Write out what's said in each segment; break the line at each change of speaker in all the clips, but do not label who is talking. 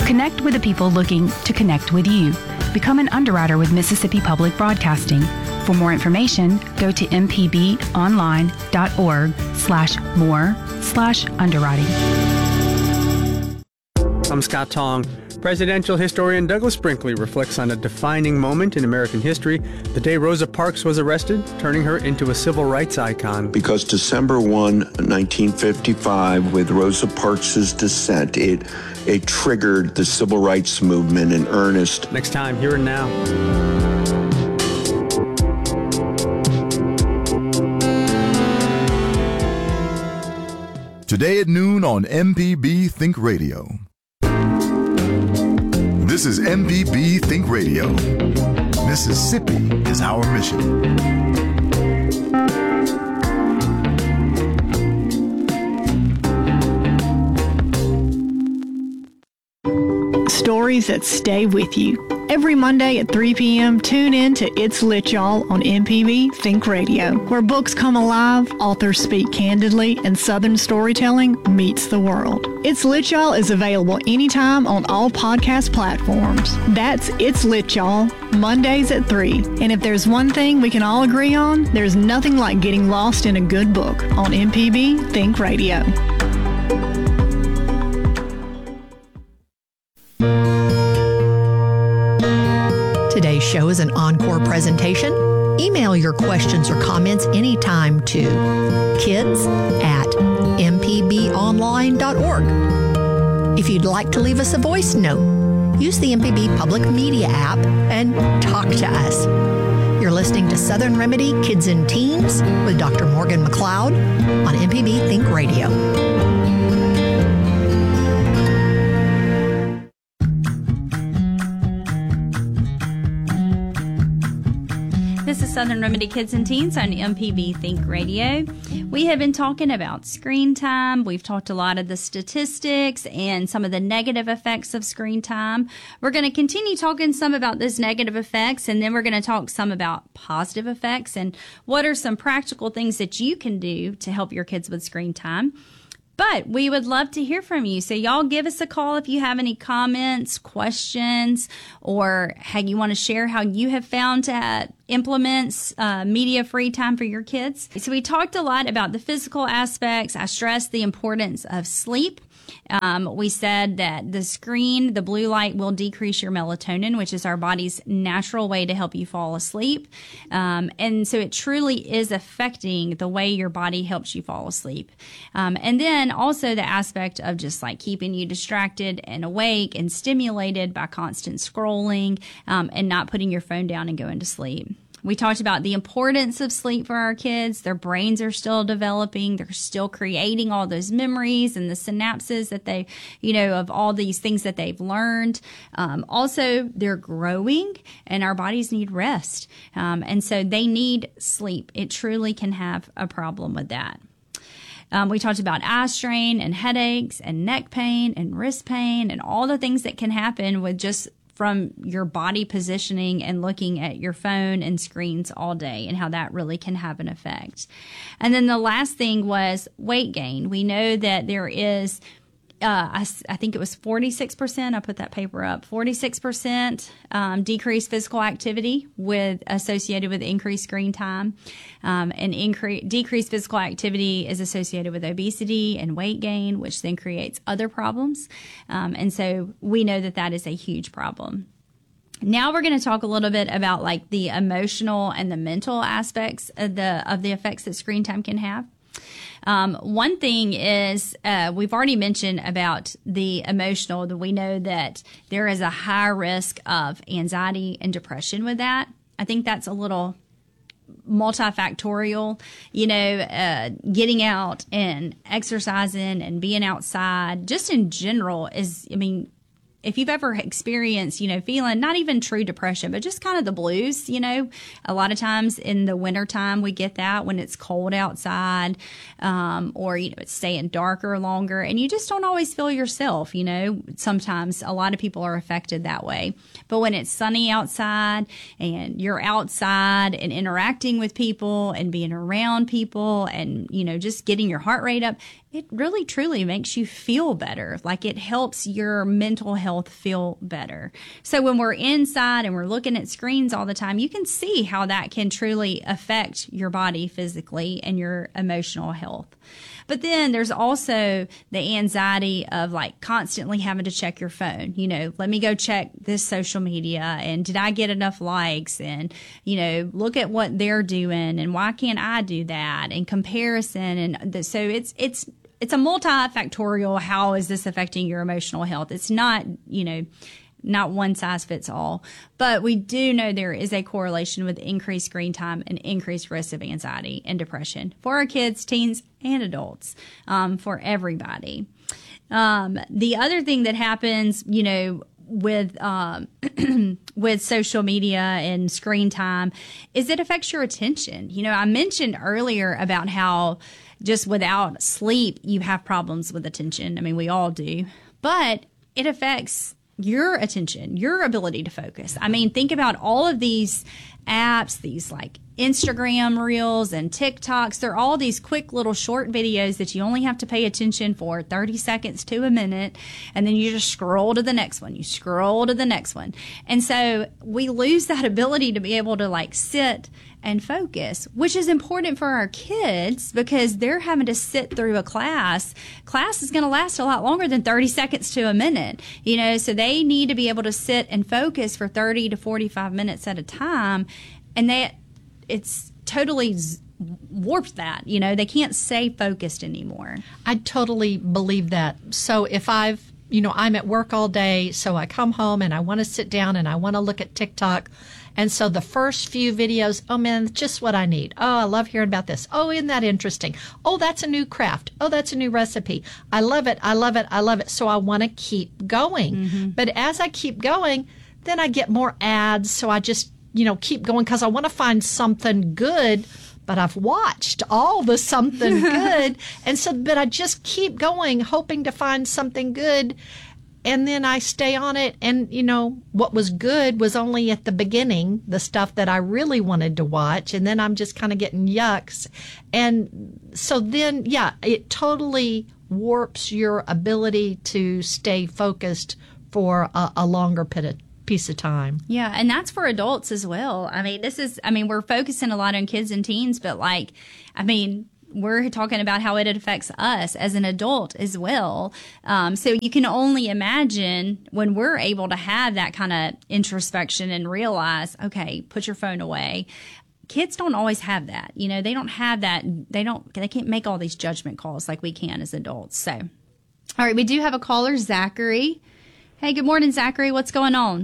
Connect with the people looking to connect with you. Become an underwriter with Mississippi Public Broadcasting. For more information, go to mpbonline.org/more/underwriting.
I'm Scott Tong. Presidential historian Douglas Brinkley reflects on a defining moment in American history, the day Rosa Parks was arrested, turning her into a civil rights icon.
Because December 1, 1955, with Rosa Parks' dissent, it triggered the civil rights movement in earnest.
Next time, Here and Now.
Today at noon on MPB Think Radio. This is MPB Think Radio. Mississippi is our mission.
Stories that stay with you. Every Monday at 3 p.m., tune in to It's Lit Y'all on MPB Think Radio, where books come alive, authors speak candidly, and Southern storytelling meets the world. It's Lit Y'all is available anytime on all podcast platforms. That's It's Lit Y'all, Mondays at 3. And if there's one thing we can all agree on, there's nothing like getting lost in a good book on MPB Think Radio.
Today's show is an encore presentation. Email your questions or comments anytime to kids@mpbonline.org. If you'd like to leave us a voice note, use the MPB Public Media app and talk to us. You're listening to Southern Remedy Kids and Teens with Dr. Morgan McLeod on MPB Think Radio.
This is Southern Remedy Kids and Teens on MPB Think Radio. We have been talking about screen time. We've talked a lot of the statistics and some of the negative effects of screen time. We're going to continue talking some about those negative effects, and then we're going to talk some about positive effects and what are some practical things that you can do to help your kids with screen time. But we would love to hear from you. So y'all give us a call if you have any comments, questions, or how you want to share how you have found to implement media-free time for your kids. So we talked a lot about the physical aspects. I stressed the importance of sleep. We said that the blue light will decrease your melatonin, which is our body's natural way to help you fall asleep. And so it truly is affecting the way your body helps you fall asleep. And then also the aspect of just like keeping you distracted and awake and stimulated by constant scrolling, and not putting your phone down and going to sleep. We talked about the importance of sleep for our kids. Their brains are still developing. They're still creating all those memories and the synapses that they, of all these things that they've learned. Also, they're growing and our bodies need rest. And so they need sleep. It truly can have a problem with that. We talked about eye strain and headaches and neck pain and wrist pain and all the things that can happen with just from your body positioning and looking at your phone and screens all day, and how that really can have an effect. And then the last thing was weight gain. We know that there is, I think it was 46%, I put that paper up, 46% decreased physical activity associated with increased screen time. And decreased physical activity is associated with obesity and weight gain, which then creates other problems. And so we know that that is a huge problem. Now we're going to talk a little bit about like the emotional and the mental aspects of the effects that screen time can have. One thing is, we've already mentioned about the emotional, that we know that there is a high risk of anxiety and depression with that. I think that's a little multifactorial, getting out and exercising and being outside just in general if you've ever experienced, feeling not even true depression, but just kind of the blues, a lot of times in the wintertime we get that when it's cold outside, or, it's staying darker longer and you just don't always feel yourself, sometimes a lot of people are affected that way. But when it's sunny outside and you're outside and interacting with people and being around people and, just getting your heart rate up, it really truly makes you feel better. Like it helps your mental health feel better. So when we're inside and we're looking at screens all the time, you can see how that can truly affect your body physically and your emotional health. But then there's also the anxiety of like constantly having to check your phone. You know, let me go check this social media, and did I get enough likes, and, you know, look at what they're doing and why can't I do that, and comparison. And so it's a multifactorial. How is this affecting your emotional health? It's not, you know, not one size fits all, but we do know there is a correlation with increased screen time and increased risk of anxiety and depression for our kids, teens, and adults, for everybody. The other thing that happens, you know, with with social media and screen time is it affects your attention. You know, I mentioned earlier about how just without sleep, you have problems with attention. I mean, we all do, but it affects your attention, your ability to focus. I mean, think about all of these apps, these like Instagram reels and TikToks. They're all these quick little short videos that you only have to pay attention for 30 seconds to a minute. And then you just scroll to the next one. You scroll to the next one. And so we lose that ability to be able to like sit and focus, which is important for our kids because they're having to sit through a class. Class is going to last a lot longer than 30 seconds to a minute, you know, so they need to be able to sit and focus for 30 to 45 minutes at a time. And it's totally warped that, you know, they can't stay focused anymore.
I totally believe that. So if I'm at work all day, so I come home and I want to sit down and I want to look at TikTok. And so the first few videos, oh man, just what I need. Oh, I love hearing about this. Oh, isn't that interesting? Oh, that's a new craft. Oh, that's a new recipe. I love it. I love it. I love it. So I want to keep going. Mm-hmm. But as I keep going, then I get more ads. So I just, keep going because I want to find something good. But I've watched all the something good. But I just keep going, hoping to find something good. And then I stay on it. And, what was good was only at the beginning, the stuff that I really wanted to watch. And then I'm just kind of getting yucks. And so then, it totally warps your ability to stay focused for a longer piece of time.
Yeah, and that's for adults as well. I mean, we're focusing a lot on kids and teens, but we're talking about how it affects us as an adult as well. So you can only imagine when we're able to have that kind of introspection and realize, okay, put your phone away. Kids don't always have that. They don't have that. They can't make all these judgment calls like we can as adults. So, all right, we do have a caller, Zachary. Hey, good morning, Zachary. What's going on?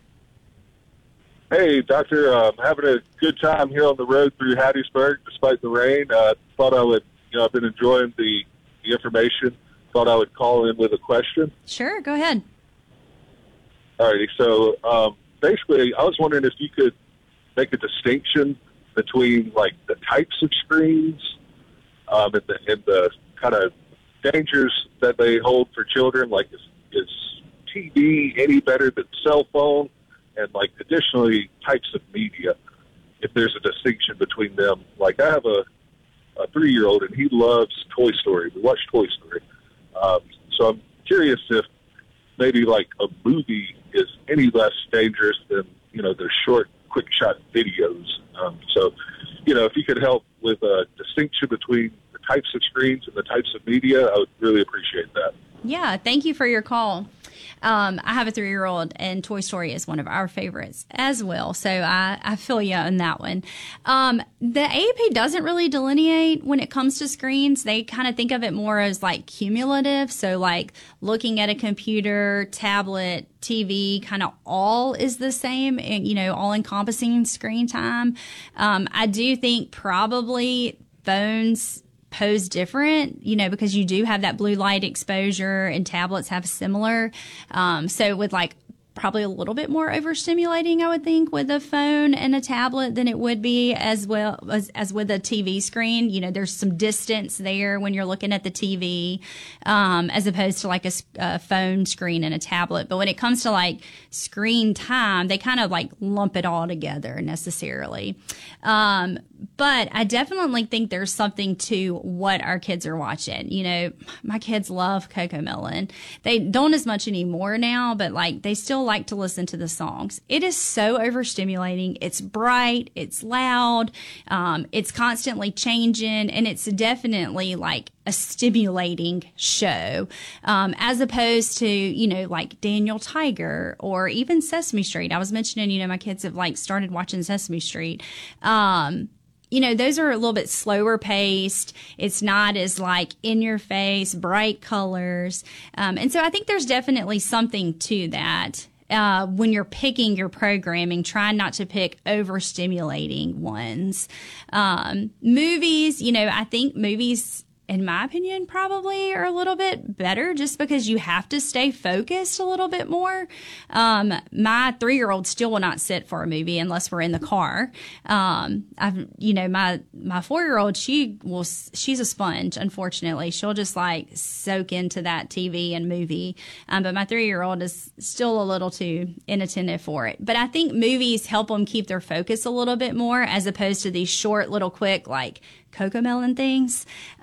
Hey, Doctor, having a good time here on the road through Hattiesburg despite the rain. Thought I would, I've been enjoying the information. Thought I would call in with a question.
Sure, go ahead.
All righty. So basically, I was wondering if you could make a distinction between, like, the types of screens and the kind of dangers that they hold for children. Like, is TV any better than cell phone? And, like, additionally, types of media, if there's a distinction between them. Like, I have a 3-year-old, and he loves Toy Story. We watch Toy Story. So I'm curious if maybe, like, a movie is any less dangerous than, their short, quick-shot videos. So, if you could help with a distinction between the types of screens and the types of media, I would really appreciate that.
Yeah, thank you for your call. I have a 3-year-old, and Toy Story is one of our favorites as well. So I feel you on that one. The AAP doesn't really delineate when it comes to screens. They kind of think of it more as like cumulative. So like looking at a computer, tablet, TV, kind of all is the same, all encompassing screen time. I do think probably phones pose different, because you do have that blue light exposure, and tablets have similar. So with like probably a little bit more overstimulating, I would think, with a phone and a tablet than it would be as well as with a TV screen. There's some distance there when you're looking at the TV, as opposed to like a phone screen and a tablet. But when it comes to like screen time, they kind of like lump it all together necessarily. But I definitely think there's something to what our kids are watching. You know, my kids love CoComelon. They don't as much anymore now, but like they still like to listen to the songs. It is so overstimulating. It's bright. It's loud. It's constantly changing, and it's definitely like a stimulating show, as opposed to, you know, like Daniel Tiger or even Sesame Street. I was mentioning, you know, my kids have like started watching Sesame Street. You know, those are a little bit slower paced. It's not as like in your face, bright colors. And so I think there's definitely something to that. When you're picking your programming, try not to pick overstimulating ones. Movies, you know, I think movies, in my opinion, probably are a little bit better just because you have to stay focused a little bit more. My 3-year-old still will not sit for a movie unless we're in the car. My 4-year-old, she's a sponge, unfortunately. She'll just like soak into that TV and movie. But my 3-year-old is still a little too inattentive for it. But I think movies help them keep their focus a little bit more as opposed to these short, little quick, like CoComelon things.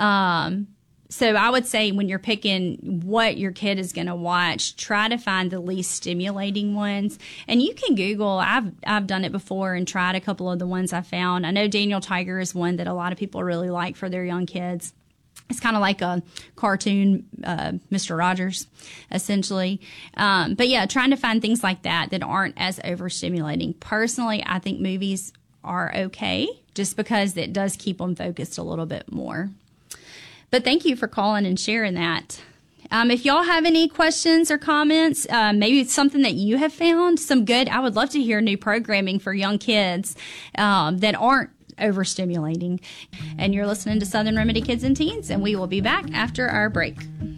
So I would say when you're picking what your kid is going to watch, try to find the least stimulating ones. And you can Google. I've done it before and tried a couple of the ones I found. I know Daniel Tiger is one that a lot of people really like for their young kids. It's kind of like a cartoon, Mr. Rogers, essentially. But yeah, trying to find things like that aren't as overstimulating. Personally, I think movies are okay just because it does keep them focused a little bit more. But thank you for calling and sharing that. If y'all have any questions or comments, maybe it's something that you have found, I would love to hear new programming for young kids that aren't overstimulating. And you're listening to Southern Remedy Kids and Teens, and we will be back after our break.